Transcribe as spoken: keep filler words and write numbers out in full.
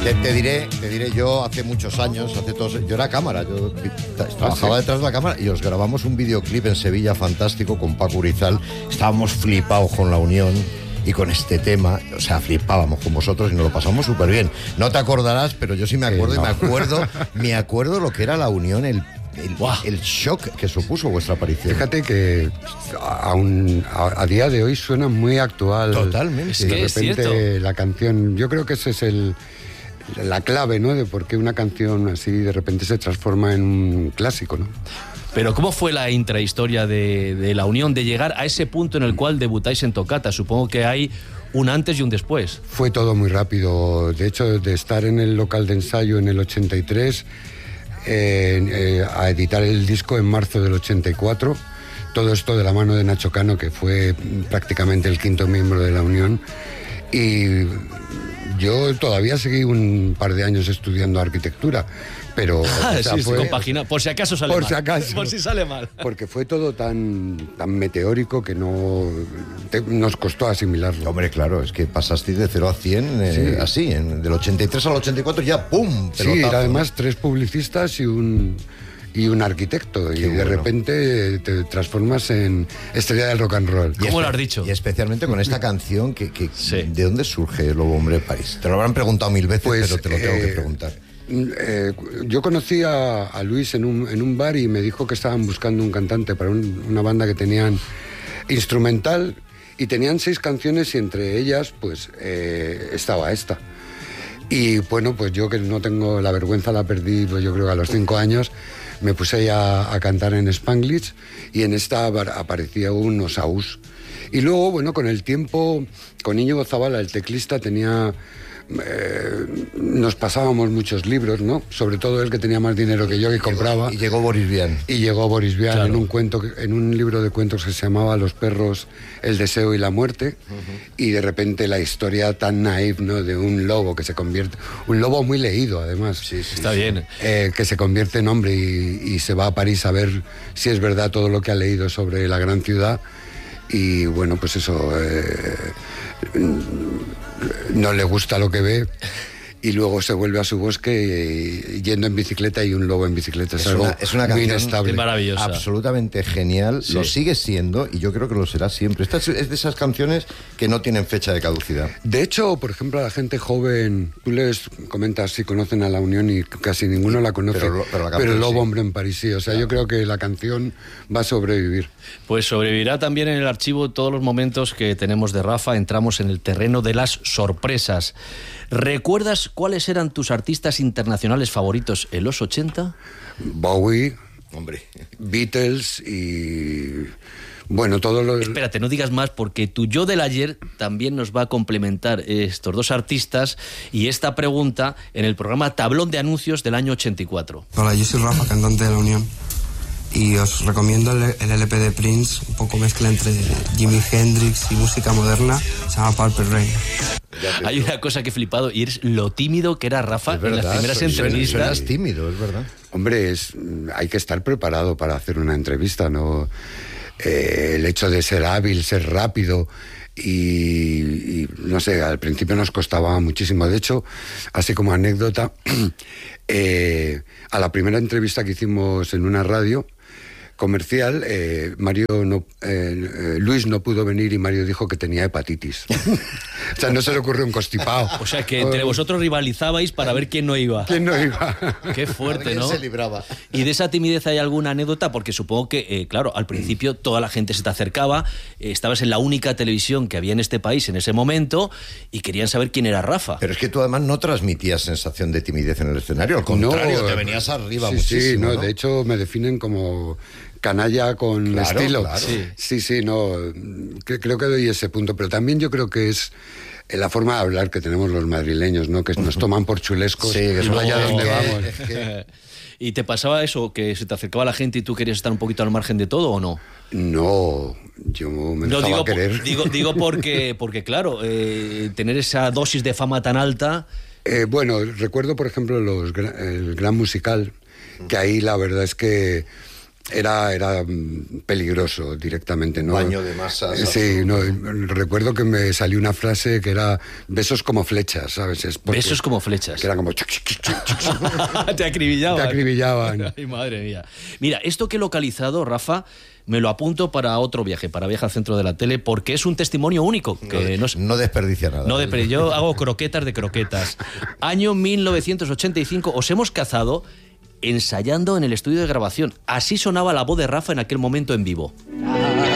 Te, te diré, te diré, yo hace muchos años, hace todos, yo era cámara, yo trabajaba detrás de la cámara y os grabamos un videoclip en Sevilla fantástico con Paco Urizal. Estábamos flipados con la Unión y con este tema, o sea, flipábamos con vosotros y nos lo pasamos súper bien. No te acordarás, pero yo sí me acuerdo, sí, no. y me acuerdo, me acuerdo lo que era la Unión, el El, wow. el shock que supuso vuestra aparición. Fíjate que aún a, a día de hoy suena muy actual. Totalmente. Es que de repente es la canción, yo creo que ese es el la clave, ¿no? De por qué una canción así de repente se transforma en un clásico, ¿no? Pero ¿cómo fue la intrahistoria de, de la Unión, de llegar a ese punto en el cual debutáis en Toccata? Supongo que hay un antes y un después. Fue todo muy rápido. De hecho, de estar en el local de ensayo en el ochenta y tres... Eh, eh, a editar el disco en marzo del ochenta y cuatro, todo esto de la mano de Nacho Cano, que fue prácticamente el quinto miembro de la Unión, y yo todavía seguí un par de años estudiando arquitectura, pero ah, o sea, sí, fue, sí, compagina, por si acaso sale por mal. Si acaso, por si sale mal. Porque fue todo tan, tan meteórico que no te, nos costó asimilarlo. Hombre, claro, es que pasasteis de cero a cien eh, sí. así, en, del ochenta y tres al ochenta y cuatro ya ¡pum! Sí, además tres publicistas y un y un arquitecto. Qué y de bueno. repente te transformas en estrella del rock and roll. ¿Cómo lo has dicho? Y especialmente con esta canción, que, que sí. ¿de dónde surge Lobo Hombre de París? Te lo habrán preguntado mil veces, pues, pero te lo tengo eh, que preguntar. Eh, yo conocí a, a Luis en un, en un bar y me dijo que estaban buscando un cantante para un, una banda que tenían instrumental y tenían seis canciones y entre ellas pues eh, estaba esta. Y bueno, pues yo que no tengo la vergüenza, la perdí pues yo creo que a los cinco años, me puse ya a cantar en Spanglish y en esta aparecía un Osaús. Y luego, bueno, con el tiempo, con Íñigo Zabala, el teclista, tenía... Eh, nos pasábamos muchos libros, ¿no? Sobre todo él, que tenía más dinero que yo, que compraba. Y llegó Boris Vian. Y llegó Boris Vian claro. en un cuento, en un libro de cuentos que se llamaba Los perros, el deseo y la muerte. Uh-huh. Y de repente la historia tan naif, ¿no? De un lobo que se convierte... Un lobo muy leído, además. Sí, sí, Está sí. bien. Eh, que se convierte en hombre y, y se va a París a ver si es verdad todo lo que ha leído sobre la gran ciudad. Y bueno, pues eso... Eh, no le gusta lo que ve y luego se vuelve a su bosque yendo en bicicleta y un lobo en bicicleta. Es, es algo una, es una muy inestable. Maravillosa. Absolutamente genial. Sí. Lo sigue siendo y yo creo que lo será siempre. Esta es, es de esas canciones que no tienen fecha de caducidad. De hecho, por ejemplo, a la gente joven, tú les comentas si conocen a la Unión y casi ninguno la conoce. Pero, pero, la pero el Lobo sí. Hombre en París sí. O sea, claro. Yo creo que la canción va a sobrevivir. Pues sobrevivirá también en el archivo todos los momentos que tenemos de Rafa. Entramos en el terreno de las sorpresas. ¿Recuerdas cuáles eran tus artistas internacionales favoritos en los ochenta? Bowie, hombre, Beatles y... Bueno, todo lo... Espérate, no digas más porque tu yo del ayer también nos va a complementar estos dos artistas y esta pregunta en el programa Tablón de Anuncios del año ochenta y cuatro. Hola, yo soy Rafa, cantante de La Unión. Y os recomiendo el, el L P de Prince, un poco mezcla entre Jimi Hendrix y música moderna, se llama Purple Rain. Hay una cosa que he flipado y es lo tímido que era Rafa verdad, en las primeras suena, entrevistas. Suenas tímido, es verdad. Hombre, es, hay que estar preparado para hacer una entrevista, ¿no? Eh, el hecho de ser hábil, ser rápido y, y no sé, al principio nos costaba muchísimo. De hecho, así como anécdota, eh, a la primera entrevista que hicimos en una radio comercial, eh, Mario no, eh, eh, Luis no pudo venir y Mario dijo que tenía hepatitis. O sea, no se le ocurrió un constipado. O sea, que entre vosotros rivalizabais para ver quién no iba. ¿Quién no iba? Qué fuerte, ¿no? Se libraba. ¿Y de esa timidez hay alguna anécdota? Porque supongo que, eh, claro, al principio toda la gente se te acercaba, eh, estabas en la única televisión que había en este país en ese momento y querían saber quién era Rafa. Pero es que tú además no transmitías sensación de timidez en el escenario, al contrario, no, te venías arriba sí, muchísimo. Sí, no, ¿no? De hecho me definen como... canalla con claro, estilo. Claro. Sí. sí, sí, no. Creo que doy ese punto, pero también yo creo que es la forma de hablar que tenemos los madrileños, ¿no? Que nos toman por chulescos sí, que no, allá donde que, vamos. Es que... ¿Y te pasaba eso, que se te acercaba la gente y tú querías estar un poquito al margen de todo o no? No, yo me no, dejaba digo, querer. Digo, digo porque, porque claro, eh, tener esa dosis de fama tan alta... Eh, bueno, recuerdo, por ejemplo, los, el Gran Musical, que ahí la verdad es que era, era peligroso directamente, ¿no? Baño de masas. Sí, no, recuerdo que me salió una frase que era besos como flechas, ¿sabes? Es besos como flechas. Que era como... Te acribillaban. Te acribillaban. Ay, madre mía. Mira, esto que he localizado, Rafa, me lo apunto para otro viaje, para Viaje al Centro de la Tele, porque es un testimonio único. Que no, no, no desperdicia nada. No desperdicia. Yo hago croquetas de croquetas. Año mil novecientos ochenta y cinco, os hemos cazado ensayando en el estudio de grabación. Así sonaba la voz de Rafa en aquel momento en vivo.